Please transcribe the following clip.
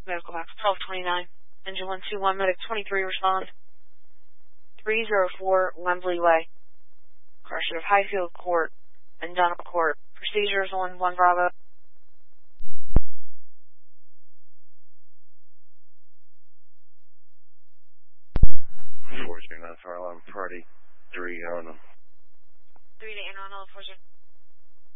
Medical box 1229. Engine 121, medic 23, respond. 304 Wembley Way. Car should have Highfield Court and Dunham Court. Procedures on 1 Bravo. 409 fire alarm party 3 on them. 3 to Anne Ronald, 40.